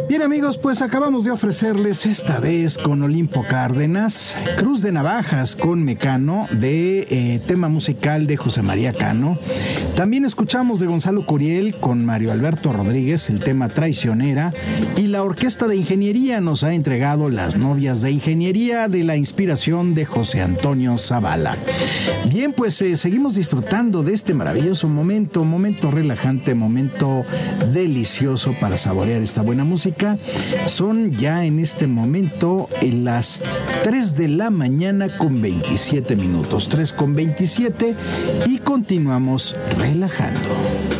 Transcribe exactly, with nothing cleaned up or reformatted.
Bien amigos, pues acabamos de ofrecerles esta vez con Olimpo Cárdenas, Cruz de Navajas con Mecano, de eh, tema musical de José María Cano. También escuchamos de Gonzalo Curiel con Mario Alberto Rodríguez el tema Traicionera, y la Orquesta de Ingeniería nos ha entregado Las Novias de Ingeniería, de la inspiración de José Antonio Zavala. Bien, pues eh, seguimos disfrutando de este maravilloso momento, momento relajante, momento delicioso para saborear esta buena música. Son ya en este momento en las tres de la mañana con veintisiete minutos, tres con veintisiete, y continuamos relajando.